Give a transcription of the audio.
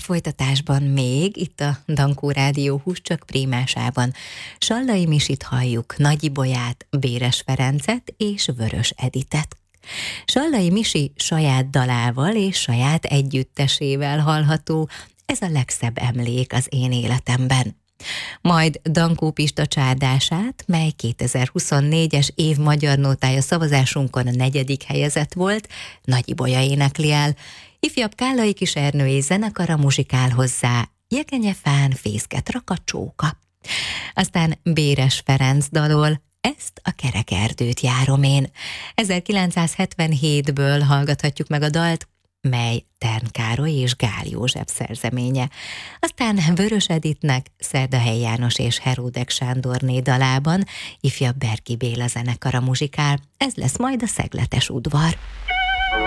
folytatásban még itt a Dankó Rádió Húscsak Prímásában Sallai Misit halljuk, Nagy Ibolyát, Béres Ferencet és Vörös Editet. Sallai Misi saját dalával és saját együttesével hallható, ez a legszebb emlék az én életemben. Majd Dankó Pista csárdását, mely 2024-es év magyar nótája szavazásunkon a 4. helyezett volt, Nagy Ibolya énekli el. Ifjabb Kállai Kis Ernői zenekara muzsikál hozzá, Jegenyefán fészket rak a csóka. Aztán Béres Ferenc dalol, Ezt a kerek erdőt járom én. 1977-ből hallgathatjuk meg a dalt, mely Tern Károly és Gál József szerzeménye. Aztán Vörös Editnek Szerdahely János és Heródek Sándorné dalában ifjabb Berki Béla zenekara muzsikál, ez lesz majd a Szegletes udvar.